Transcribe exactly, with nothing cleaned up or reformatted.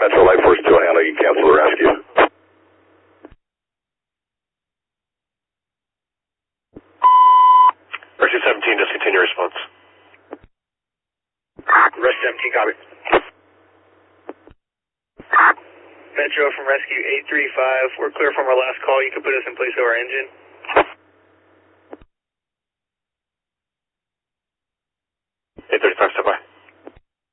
Metro Light Force two, I know you cancel the rescue. Rescue seventeen, discontinue response. Rescue seventeen, copy. Metro from Rescue eight three five, we're clear from our last call. You can put us in place of our engine. eight thirty-five, step by.